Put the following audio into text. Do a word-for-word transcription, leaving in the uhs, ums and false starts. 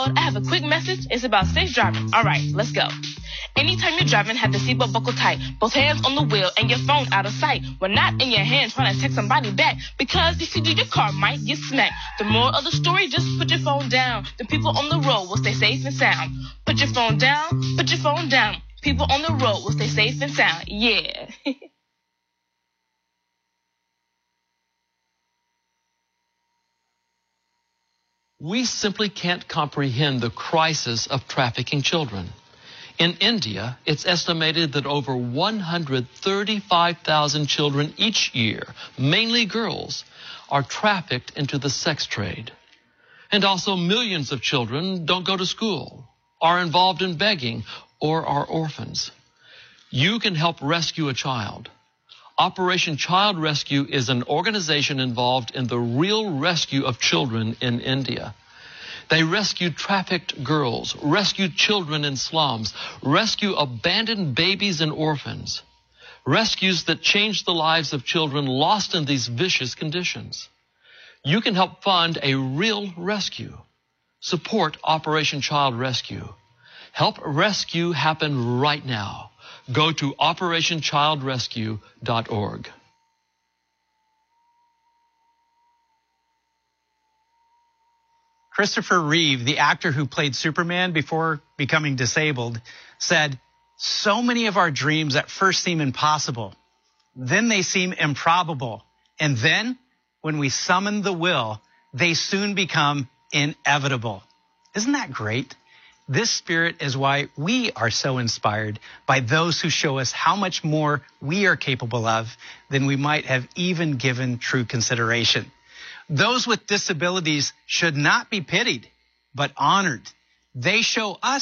world, I have a quick message. It's about safe driving. All right, let's go. Anytime you're driving, have the seatbelt buckled tight. Both hands on the wheel and your phone out of sight. When not in your hand trying to text somebody back. Because if you do, your car might get smacked. The moral of the story, just put your phone down. The people on the road will stay safe and sound. Put your phone down, put your phone down. People on the road will stay safe and sound. Yeah. We simply can't comprehend the crisis of trafficking children. In India, it's estimated that over one hundred thirty-five thousand children each year, mainly girls, are trafficked into the sex trade. And also millions of children don't go to school, are involved in begging, or are orphans. You can help rescue a child. Operation Child Rescue is an organization involved in the real rescue of children in India. They rescue trafficked girls, rescue children in slums, rescue abandoned babies and orphans, rescues that change the lives of children lost in these vicious conditions. You can help fund a real rescue. Support Operation Child Rescue. Help rescue happen right now. Go to operation child rescue dot org. Christopher Reeve, the actor who played Superman before becoming disabled, said, "So many of our dreams at first seem impossible. Then they seem improbable. And then, when we summon the will, they soon become inevitable." Isn't that great? This spirit is why we are so inspired by those who show us how much more we are capable of than we might have even given true consideration. Those with disabilities should not be pitied, but honored. They show us